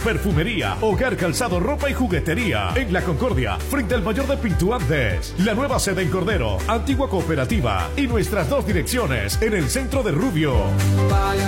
perfumería, hogar, calzado, ropa y juguetería. En La Concordia, frente al mayor de Pinto Andes. La nueva sede en Cordero, antigua cooperativa. Y nuestras dos direcciones en el centro de Rubio.